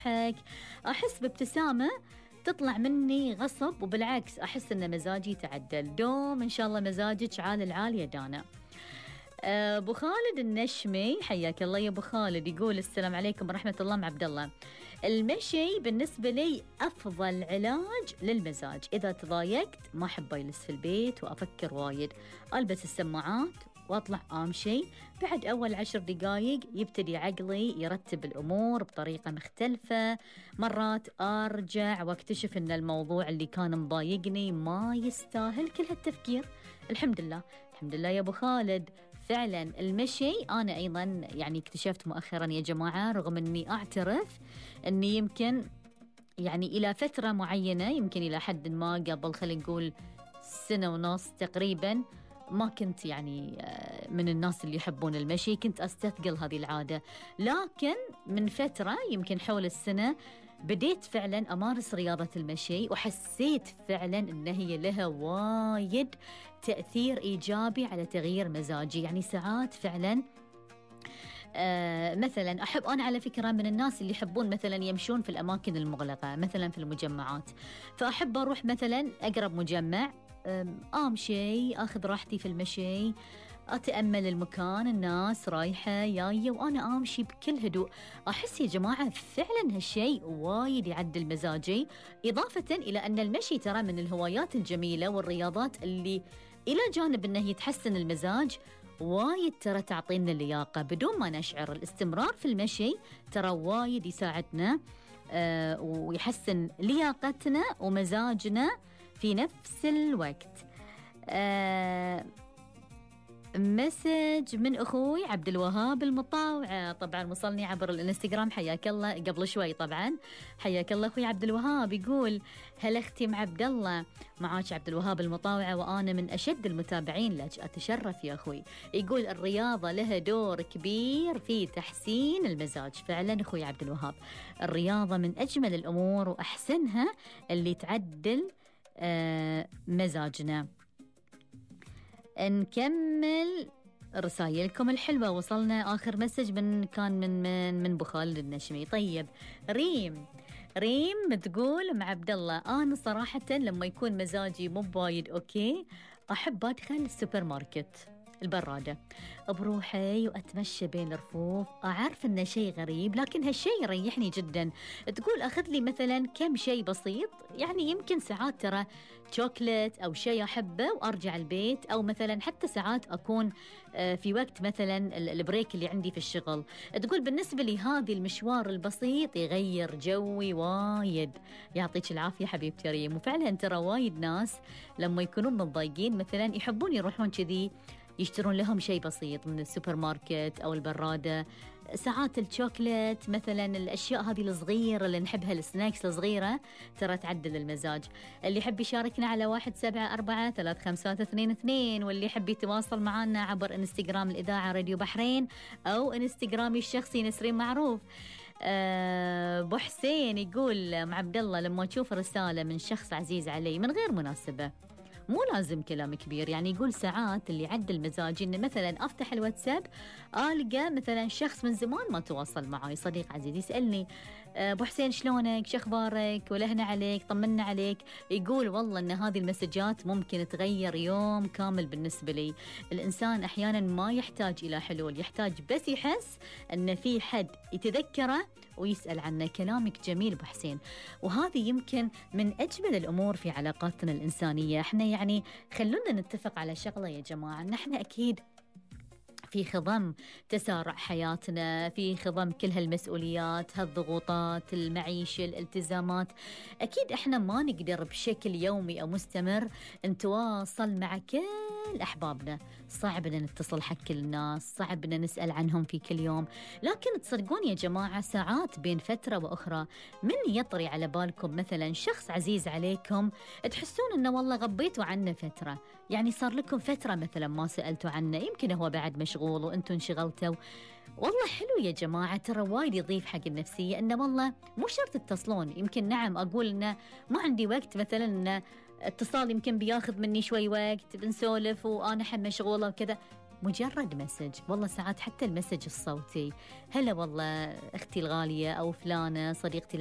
أحس بابتسامة تطلع مني غصب، وبالعكس أحس أن مزاجي تعدل. دوم إن شاء الله مزاجك عال العال يا دانا. أبو خالد النشمي، حياك الله يا أبو خالد، يقول السلام عليكم ورحمة الله مع عبد الله. المشي بالنسبة لي أفضل علاج للمزاج. إذا تضايقت ما أحب أجلس في البيت وأفكر وايد، ألبس السماعات وأطلع أمشي. بعد أول 10 دقايق يبتدي عقلي يرتب الأمور بطريقة مختلفة. مرات أرجع واكتشف أن الموضوع اللي كان مضايقني ما يستاهل كل هالتفكير. الحمد لله، الحمد لله يا أبو خالد. فعلا المشي أنا أيضا يعني اكتشفت مؤخرا يا جماعة، رغم أني أعترف أني يمكن يعني إلى فترة معينة، يمكن إلى حد ما قبل خلينا نقول 1.5 سنة تقريبا، ما كنت يعني من الناس اللي يحبون المشي، كنت أستثقل هذه العادة. لكن من فترة يمكن حول السنة بديت فعلا أمارس رياضة المشي، وحسيت فعلا أن هي لها وايد تأثير إيجابي على تغيير مزاجي. يعني ساعات فعلا مثلا أحب أنا على فكرة من الناس اللي يحبون مثلا يمشون في الأماكن المغلقة، مثلا في المجمعات، فأحب أروح مثلا أقرب مجمع، أمشي، أخذ راحتي في المشي، أتأمل المكان، الناس رايحة جاية، وأنا أمشي بكل هدوء. أحس يا جماعة فعلا هالشيء وايد يعدل مزاجي، إضافة إلى أن المشي ترى من الهوايات الجميلة والرياضات اللي إلى جانب أنه يتحسن المزاج وايد ترى تعطينا اللياقة بدون ما نشعر. الاستمرار في المشي ترى وايد يساعدنا ويحسن لياقتنا ومزاجنا في نفس الوقت. مسج من أخوي عبد الوهاب المطاوع، طبعا وصلني عبر الانستغرام، حياك الله قبل شوي طبعا، حياك الله أخوي عبد الوهاب. يقول هل أختي مع عبد الله، معاك عبد الوهاب المطاوع وأنا من أشد المتابعين لك، أتشرف يا أخوي. يقول الرياضة لها دور كبير في تحسين المزاج. فعلا أخوي عبد الوهاب، الرياضة من أجمل الأمور وأحسنها اللي تعدل مزاجنا. نكمل رسائلكم الحلوة. وصلنا آخر مسج كان من أبو خالد النشمي. طيب ريم تقول مع عبد الله، أنا صراحة لما يكون مزاجي مو بايد أوكي أحب أدخل السوبر ماركت البرادة، بروحي وأتمشى بين الرفوف. أعرف إنه شيء غريب لكن هالشيء يريحني جدا. تقول أخذ لي مثلا كم شيء بسيط، يعني يمكن ساعات ترى شوكليت أو شيء أحبه وأرجع البيت، أو مثلا حتى ساعات أكون في وقت مثلا البريك اللي عندي في الشغل. تقول بالنسبة لي هذه المشوار البسيط يغير جوي وايد. يعطيك العافية حبيبتي ريم. وفعلا ترى وايد ناس لما يكونون متضايقين مثلا يحبون يروحون كذي يشترون لهم شيء بسيط من السوبر ماركت أو البرادة. ساعات الشوكليت مثلا، الأشياء هذه الصغيرة اللي نحبها، السناكس الصغيرة ترى تعدل المزاج. اللي يحب يشاركنا على 174-352-22، واللي يحب يتواصل معنا عبر انستغرام الإذاعة راديو بحرين أو انستغرامي الشخصي نسرين معروف. أبو حسين يقول مع عبد الله لما أشوف رسالة من شخص عزيز علي من غير مناسبة، مو لازم كلام كبير، يعني يقول ساعات اللي يعدل مزاجي إن مثلا أفتح الواتساب ألقى مثلا شخص من زمان ما تواصل معي، صديق عزيز، يسألني أبو حسين شلونك، شخبارك، ولهنا عليك، طمنا عليك. يقول والله إن هذه المسجات ممكن تغير يوم كامل بالنسبة لي. الإنسان أحيانا ما يحتاج إلى حلول، يحتاج بس يحس أن في حد يتذكره ويسأل عنه. كلامك جميل أبو حسين، وهذه يمكن من أجمل الأمور في علاقاتنا الإنسانية. احنا يعني خلونا نتفق على شغلة يا جماعة، نحن أكيد في خضم تسارع حياتنا، في خضم كل هالمسؤوليات، هالضغوطات، المعيشة، الالتزامات، أكيد إحنا ما نقدر بشكل يومي أو مستمر نتواصل مع كل أحبابنا. صعب أن نتصل حق كل الناس، صعب أن نسأل عنهم في كل يوم. لكن تصدقون يا جماعة ساعات بين فترة وأخرى من يطري على بالكم مثلا شخص عزيز عليكم تحسون أنه والله غبيتوا عنه فترة، يعني صار لكم فترة مثلا ما سألتوا عنه، يمكن هو بعد مشغول وأنتوا انشغلتوا. والله حلو يا جماعة، ترى وايد يضيف حق النفسية إنه والله مو شرط تتصلون. يمكن نعم أقول إنه ما عندي وقت مثلا، إنه اتصال يمكن بياخذ مني شوي وقت، بنسولف وأنا مشغولة وكذا، مجرد مسج، والله ساعات حتى المسج الصوتي، هلا والله أختي الغالية أو فلانة صديقتي